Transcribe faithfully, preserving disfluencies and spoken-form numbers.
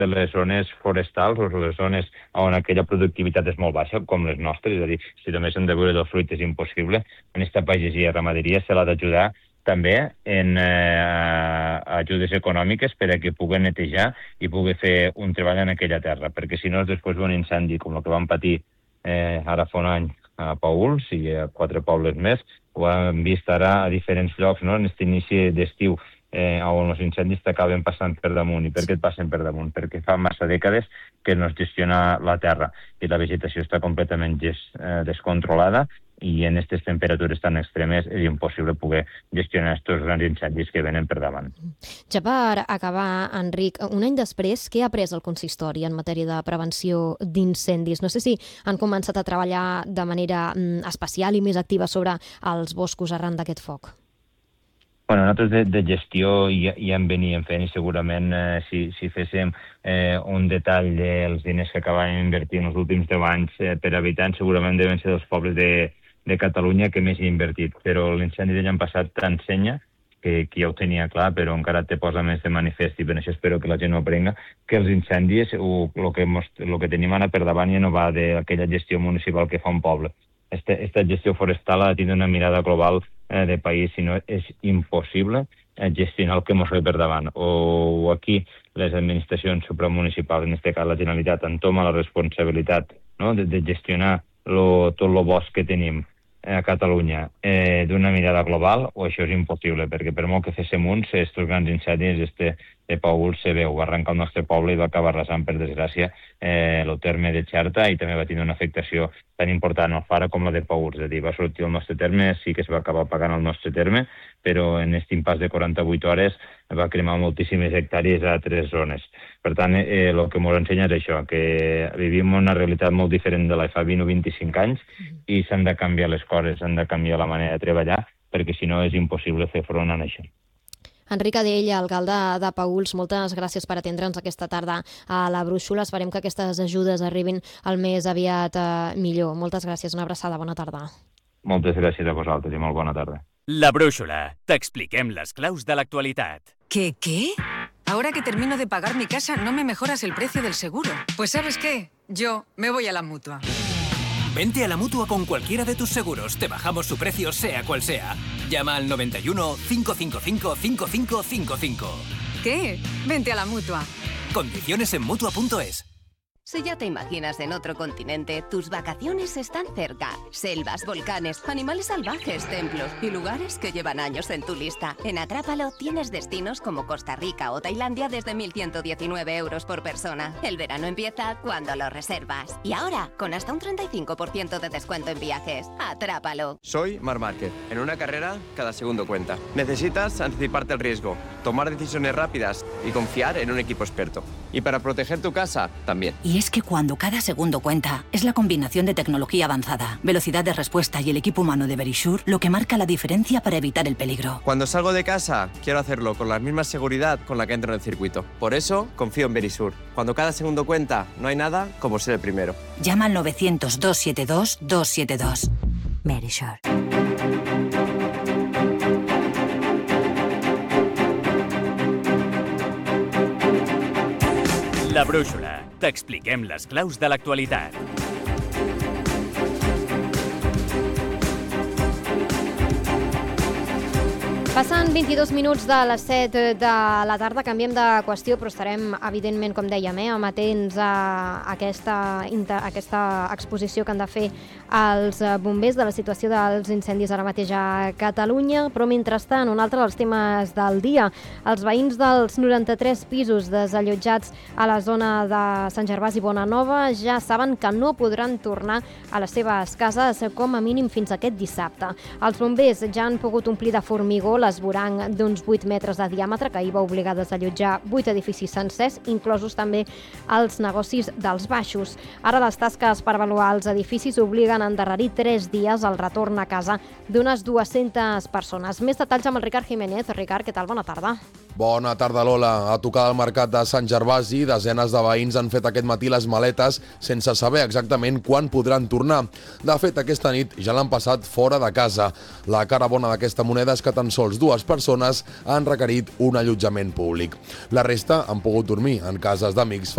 de les zones forestals o les zones on aquella productivitat és molt baixa, com les nostres, és a dir, si només hem de viure del fruit és impossible. En aquesta pagesia i ramaderia se l'ha d'ajudar també en eh, ajudes econòmiques per a que pugui netejar i pugui fer un treball en aquella terra, perquè si no després un incendi com el que vam patir eh, ara fa un any a Paüls i a quatre pobles més, ho hem vist ara a diferents llocs, no?, en aquest inici d'estiu, eh, on els incendis t'acaben passant per damunt. I per què et passen per damunt? Perquè fa massa dècades que no es gestiona la terra i la vegetació està completament gest, eh, descontrolada, i en aquestes temperatures tan extremes és impossible poder gestionar aquests grans incendis que venen per davant. Ja per acabar, Enric, un any després, què ha après el consistori en matèria de prevenció d'incendis? No sé si han començat a treballar de manera mm, especial i més activa sobre els boscos arran d'aquest foc. Bueno, nosaltres de, de gestió ja, ja en veníem fent i segurament eh, si, si féssim eh, un detall dels diners que acabàvem invertint els últims deu anys eh, per habitant, segurament deuen ser dels pobles de, de Catalunya que més hi ha invertit. Però l'incendi de l'any passat t'ensenya, que, que ja ho tenia clar, però encara te posa més de manifest i per això espero que la gent ho aprenga, que els incendis, el que, lo que tenim ara per davant ja no va d'aquella gestió municipal que fa un poble. Esta, esta gestió forestal ha de tenir una mirada global eh, de país, si no és impossible eh, gestionar el que ens ve per davant. O, o aquí les administracions supramunicipals, en aquest cas la Generalitat, entoma la responsabilitat, no?, de, de gestionar lo, tot el bosc que tenim a Catalunya eh, d'una mirada global, o això és impossible, perquè per molt que féssim uns, estos grans incendis, este de Paüls se veu, va arrencar el nostre poble i va acabar arrasant, per desgràcia, eh, el terme de Xerta, i també va tenir una afectació tan important al Fara com la de Paüls. És a dir, va sortir el nostre terme, sí que es va acabar pagant el nostre terme, però en aquest impàs de quaranta-vuit hores va cremar moltíssimes hectàrees a altres zones. Per tant, eh, el que ens ensenya és això, que vivim una realitat molt diferent de la fa vint o vint-i-cinc anys i s'han de canviar les coses, s'han de canviar la manera de treballar, perquè si no és impossible fer front a això. Enric Adell, alcalde de Paüls, moltes gràcies per atendre'ns aquesta tarda a la Brúixola. Esperem que aquestes ajudes arribin el més aviat eh, millor. Moltes gràcies, una abraçada, bona tarda. Moltes gràcies a vosaltres i molt bona tarda. La Brúixola, t'expliquem les claus de l'actualitat. ¿Qué, qué? Ahora que termino de pagar mi casa, ¿no me mejoras el precio del seguro? Pues ¿sabes qué? Yo me voy a la Mutua. Vente a la Mutua con cualquiera de tus seguros. Te bajamos su precio, sea cual sea. Llama al noventa y uno, cinco cinco cinco, cinco cinco cinco cinco. ¿Qué? Vente a la Mutua. Condiciones en Mutua punto es. Si ya te imaginas en otro continente, tus vacaciones están cerca. Selvas, volcanes, animales salvajes, templos y lugares que llevan años en tu lista. En Atrápalo tienes destinos como Costa Rica o Tailandia desde mil ciento diecinueve euros por persona. El verano empieza cuando lo reservas. Y ahora, con hasta un treinta y cinco por ciento de descuento en viajes. Atrápalo. Soy Mar Márquez. En una carrera, cada segundo cuenta. Necesitas anticiparte al riesgo, tomar decisiones rápidas y confiar en un equipo experto. Y para proteger tu casa, también. Y es que cuando cada segundo cuenta, es la combinación de tecnología avanzada, velocidad de respuesta y el equipo humano de Verisure lo que marca la diferencia para evitar el peligro. Cuando salgo de casa, quiero hacerlo con la misma seguridad con la que entro en el circuito. Por eso, confío en Verisure. Cuando cada segundo cuenta, no hay nada como ser el primero. Llama al novecientos, doscientos setenta y dos, doscientos setenta y dos. Verisure. La Brúixola, t'expliquem les claus de l'actualitat. Passen vint-i-dos minuts de les set de la tarda, canviem de qüestió, però estarem, evidentment, com dèiem, eh, amatents a aquesta, a aquesta exposició que han de fer els bombers de la situació dels incendis ara mateix a Catalunya, però mentrestant, un altre dels temes del dia. Els veïns dels noranta-tres pisos desallotjats a la zona de Sant Gervasi i Bonanova ja saben que no podran tornar a les seves cases com a mínim fins aquest dissabte. Els bombers ja han pogut omplir de formigó l'esvoranc d'uns vuit metres de diàmetre que ahir va obligar a desallotjar vuit edificis sencers, inclosos també els negocis dels baixos. Ara les tasques per avaluar els edificis obliguen a endarrerir tres dies el retorn a casa d'unes dues-centes persones. Més detalls amb el Ricard Jiménez. Ricard, què tal? Bona tarda. Bona tarda, Lola. A tocar del mercat de Sant Gervasi, desenes de veïns han fet aquest matí les maletes sense saber exactament quan podran tornar. De fet, aquesta nit ja l'han passat fora de casa. La cara bona d'aquesta moneda és que tan sols dues persones han requerit un allotjament públic. La resta han pogut dormir en cases d'amics,